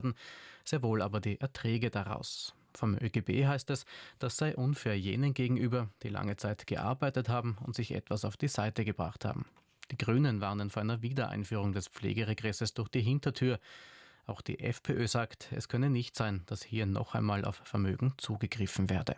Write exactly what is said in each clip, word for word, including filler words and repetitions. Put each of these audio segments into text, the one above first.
sehr wohl aber die Erträge daraus. Vom ÖGB heißt es, das sei unfair jenen gegenüber, die lange Zeit gearbeitet haben und sich etwas auf die Seite gebracht haben. Die Grünen warnen vor einer Wiedereinführung des Pflegeregresses durch die Hintertür. Auch die FPÖ sagt, es könne nicht sein, dass hier noch einmal auf Vermögen zugegriffen werde.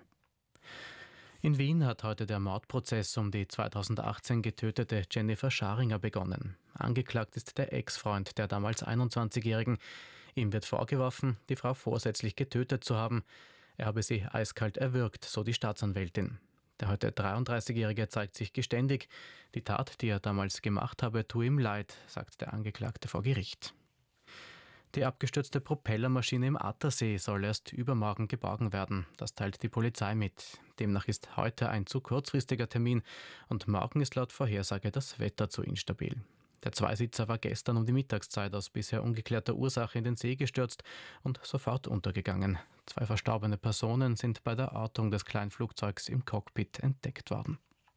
In Wien hat heute der Mordprozess um die zweitausendachtzehn getötete Jennifer Scharinger begonnen. Angeklagt ist der Ex-Freund der damals einundzwanzigjährigen. Ihm wird vorgeworfen, die Frau vorsätzlich getötet zu haben. Er habe sie eiskalt erwürgt, so die Staatsanwältin. Der heute dreiunddreißigjährige zeigt sich geständig. Die Tat, die er damals gemacht habe, tue ihm leid, sagt der Angeklagte vor Gericht. Die abgestürzte Propellermaschine im Attersee soll erst übermorgen geborgen werden. Das teilt die Polizei mit. Demnach ist heute ein zu kurzfristiger Termin und morgen ist laut Vorhersage das Wetter zu instabil. Der Zweisitzer war gestern um die Mittagszeit aus bisher ungeklärter Ursache in den See gestürzt und sofort untergegangen. Zwei verstorbene Personen sind bei der Ortung des Kleinflugzeugs im Cockpit entdeckt worden.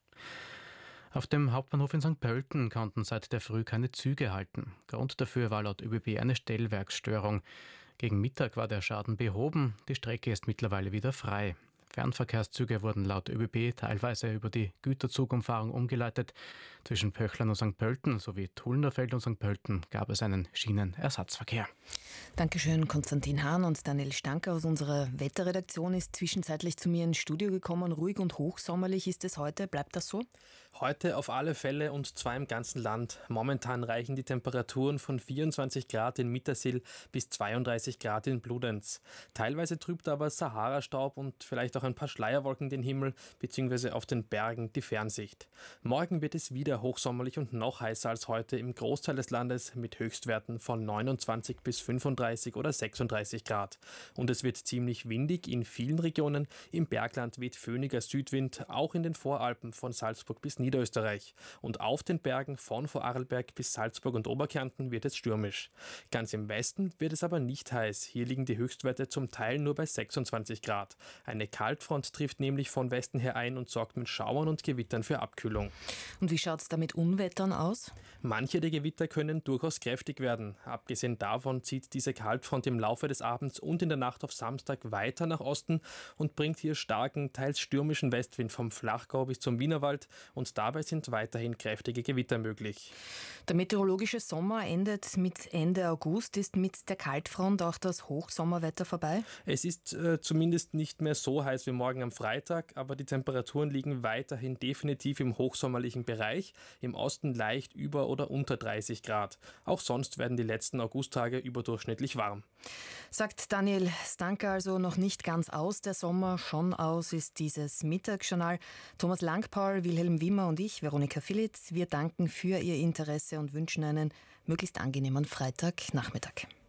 Auf dem Hauptbahnhof in Sankt Pölten konnten seit der Früh keine Züge halten. Grund dafür war laut ÖBB eine Stellwerksstörung. Gegen Mittag war der Schaden behoben, die Strecke ist mittlerweile wieder frei. Fernverkehrszüge wurden laut ÖBB teilweise über die Güterzugumfahrung umgeleitet. Zwischen Pöchlern und Sankt Pölten sowie Tullnerfeld und Sankt Pölten gab es einen Schienenersatzverkehr. Dankeschön, Konstantin Hahn. Und Daniel Stanker aus unserer Wetterredaktion ist zwischenzeitlich zu mir ins Studio gekommen. Ruhig und hochsommerlich ist es heute. Bleibt das so? Heute auf alle Fälle und zwar im ganzen Land. Momentan reichen die Temperaturen von vierundzwanzig Grad in Mittersill bis zweiunddreißig Grad in Bludenz. Teilweise trübt aber Sahara-Staub und vielleicht auch ein paar Schleierwolken den Himmel bzw. auf den Bergen die Fernsicht. Morgen wird es wieder hochsommerlich und noch heißer als heute im Großteil des Landes mit Höchstwerten von neunundzwanzig bis fünfunddreißig oder sechsunddreißig Grad. Und es wird ziemlich windig in vielen Regionen. Im Bergland weht föhniger Südwind, auch in den Voralpen von Salzburg bis Niederösterreich. Und auf den Bergen von Vorarlberg bis Salzburg und Oberkärnten wird es stürmisch. Ganz im Westen wird es aber nicht heiß. Hier liegen die Höchstwerte zum Teil nur bei sechsundzwanzig Grad. Eine Kaltfront trifft nämlich von Westen her ein und sorgt mit Schauern und Gewittern für Abkühlung. Und wie schaut es da mit Unwettern aus? Manche der Gewitter können durchaus kräftig werden. Abgesehen davon zieht diese Kaltfront im Laufe des Abends und in der Nacht auf Samstag weiter nach Osten und bringt hier starken, teils stürmischen Westwind vom Flachgau bis zum Wienerwald und dabei sind weiterhin kräftige Gewitter möglich. Der meteorologische Sommer endet mit Ende August. Ist mit der Kaltfront auch das Hochsommerwetter vorbei? Es ist äh, zumindest nicht mehr so heiß wie morgen am Freitag, aber die Temperaturen liegen weiterhin definitiv im hochsommerlichen Bereich, im Osten leicht über oder unter dreißig Grad. Auch sonst werden die letzten Augusttage überdurchschnittlich warm. Sagt Daniel Stanker, also noch nicht ganz aus der Sommer, schon aus ist dieses Mittagsjournal. Thomas Langpaul, Wilhelm Wimmer und ich, Veronika Philitz, wir danken für Ihr Interesse und wünschen einen möglichst angenehmen Freitagnachmittag.